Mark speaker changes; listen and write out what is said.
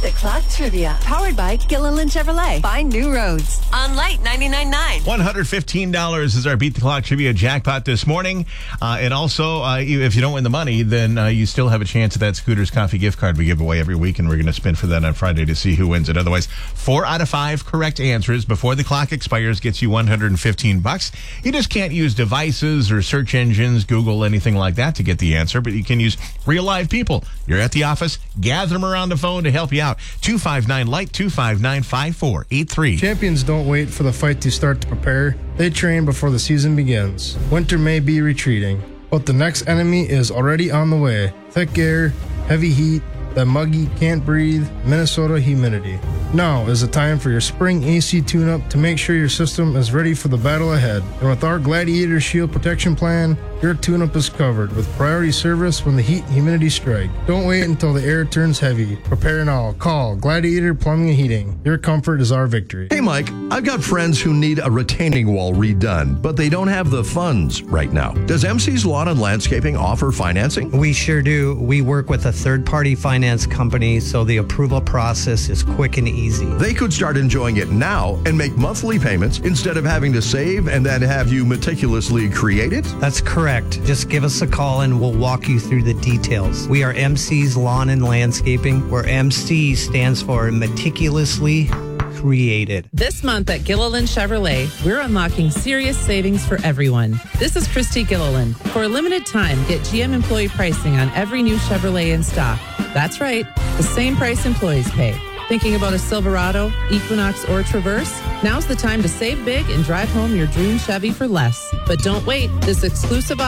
Speaker 1: the Clock Trivia, powered by Gilliland Chevrolet. Find new roads on Light 99.9.
Speaker 2: $115 is our Beat the Clock Trivia jackpot this morning. And also, if you don't win the money, then you still have a chance at that Scooters Coffee gift card we give away every week, and we're going to spin for that on Friday to see who wins it. Otherwise, 4 out of 5 correct answers before the clock expires gets you $115. You just can't use devices or search engines, Google, anything like that to get the answer, but you can use real live people. You're at the office, gather them around the phone to help you out. 259-LIGHT, 259-5483.
Speaker 3: Champions don't wait for the fight to start to prepare. They train before the season begins. Winter may be retreating, but the next enemy is already on the way. Thick air, heavy heat, that muggy, can't breathe, Minnesota humidity. Now is the time for your spring AC tune-up to make sure your system is ready for the battle ahead. And with our Gladiator Shield Protection Plan, your tune-up is covered with priority service when the heat and humidity strike. Don't wait until the air turns heavy. Prepare now. Call Gladiator Plumbing and Heating. Your comfort is our victory.
Speaker 4: Hey, Mike, I've got friends who need a retaining wall redone, but they don't have the funds right now. Does MC's Lawn and Landscaping offer financing?
Speaker 5: We sure do. We work with a third-party finance company, so the approval process is quick and easy.
Speaker 4: They could start enjoying it now and make monthly payments instead of having to save and then have you meticulously create it?
Speaker 5: That's correct. Just give us a call and we'll walk you through the details. We are MC's Lawn and Landscaping, where MC stands for meticulously created.
Speaker 6: This month at Gilliland Chevrolet, we're unlocking serious savings for everyone. This is Christy Gilliland. For a limited time, get GM employee pricing on every new Chevrolet in stock. That's right, the same price employees pay. Thinking about a Silverado, Equinox, or Traverse? Now's the time to save big and drive home your dream Chevy for less. But don't wait. This exclusive